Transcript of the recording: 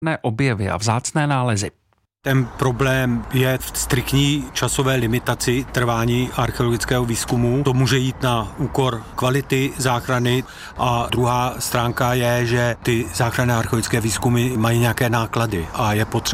objevy a vzácné nálezy. Ten problém je v striktní časové limitaci trvání archeologického výzkumu. To může jít na úkor kvality záchrany a druhá stránka je, že ty záchranné archeologické výzkumy mají nějaké náklady a je potřeba